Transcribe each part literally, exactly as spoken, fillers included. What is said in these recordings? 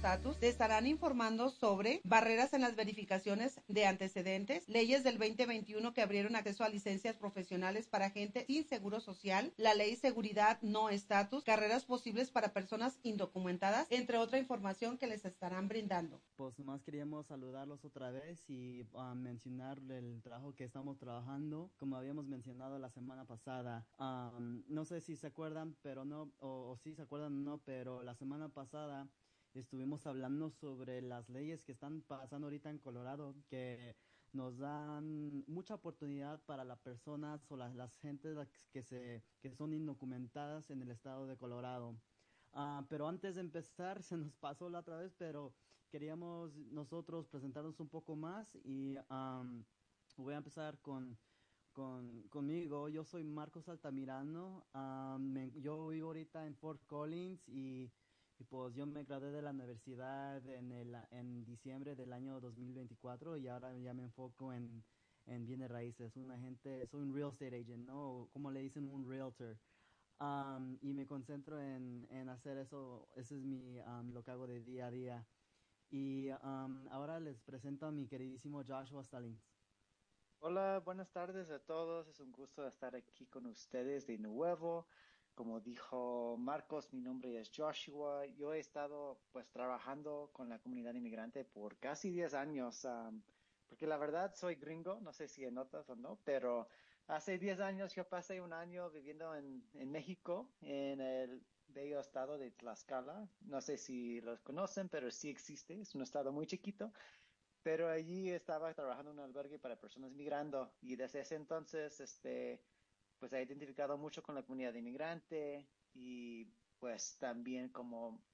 estatus. Te estarán informando sobre barreras en las verificaciones de antecedentes, leyes del veinte veintiuno que abrieron acceso a licencias profesionales para gente sin seguro social, la ley seguridad no estatus, carreras posibles para personas indocumentadas, entre otra información que les estarán brindando. Pues nomás queríamos saludarlos otra vez y uh, mencionar el trabajo que estamos trabajando, como habíamos mencionado la semana pasada. Um, no sé si se acuerdan, pero no, o, o si se acuerdan o no, pero la semana pasada estuvimos hablando sobre las leyes que están pasando ahorita en Colorado, que nos dan mucha oportunidad para las personas o las, las gentes que, se, que son indocumentadas en el estado de Colorado. Uh, pero antes de empezar, se nos pasó la otra vez, pero queríamos nosotros presentarnos un poco más y um, voy a empezar con, con conmigo. Yo soy Marcos Altamirano, um, me, yo vivo ahorita en Fort Collins y, y pues yo me gradué de la universidad en, el, en diciembre del año dos mil veinticuatro y ahora ya me enfoco en, en bienes raíces. Un agente, soy un real estate agent, ¿no? Como le dicen, un realtor. Um, y me concentro en, en hacer eso, ese es mi, um, lo que hago de día a día. Y um, ahora les presento a mi queridísimo Joshua Stallings. Hola, buenas tardes a todos. Es un gusto estar aquí con ustedes de nuevo. Como dijo Marcos, mi nombre es Joshua. Yo he estado pues trabajando con la comunidad inmigrante por casi diez años, am, porque la verdad soy gringo, no sé si notas o no, pero hace diez años yo pasé un año viviendo en, en México, en el bello estado de Tlaxcala. No sé si los conocen, pero sí existe. Es un estado muy chiquito. Pero allí estaba trabajando en un albergue para personas migrando y desde ese entonces, este, pues he identificado mucho con la comunidad inmigrante y pues también como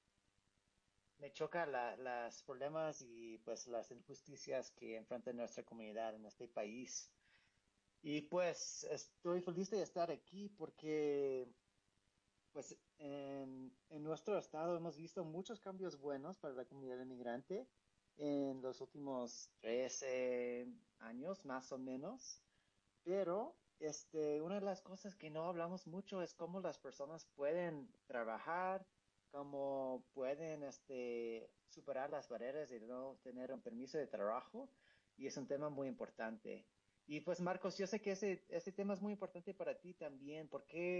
me choca la, las problemas y pues las injusticias que enfrenta nuestra comunidad en este país. Y pues estoy feliz de estar aquí porque pues en, en nuestro estado hemos visto muchos cambios buenos para la comunidad inmigrante en los últimos trece años, más o menos. Pero este, una de las cosas que no hablamos mucho es cómo las personas pueden trabajar, cómo pueden este, superar las barreras de no tener un permiso de trabajo. Y es un tema muy importante. Y pues Marcos, yo sé que ese, ese tema es muy importante para ti también. ¿Por qué